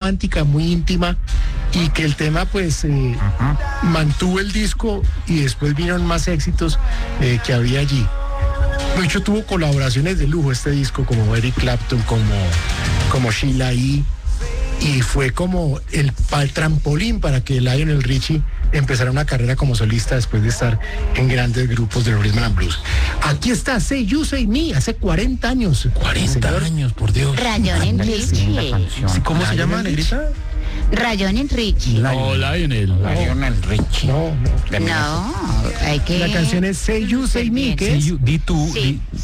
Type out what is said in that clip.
romántica, muy íntima, y que el tema pues mantuvo el disco y después vinieron más éxitos que había allí. De hecho, tuvo colaboraciones de lujo este disco, como Eric Clapton, como Sheila E. Y fue como el trampolín para que Lionel Richie empezara una carrera como solista después de estar en grandes grupos de rhythm and blues. Aquí está Say You, Say Me, hace 40 años. 40 años, por Dios. Rayón en Richie. ¿Cómo se llama, Negrita? Rayón en Richie. No, Lionel. Lionel Richie. No. No, hay que... La canción es Say You, Say Me, ¿qué es? Di tú, Sí.